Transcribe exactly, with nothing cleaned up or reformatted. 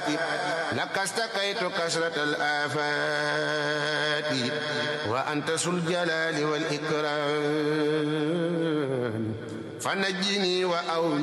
لك استقيت كسرة الآفات وأنت ذو الجلال والإكرام فنجني وأولي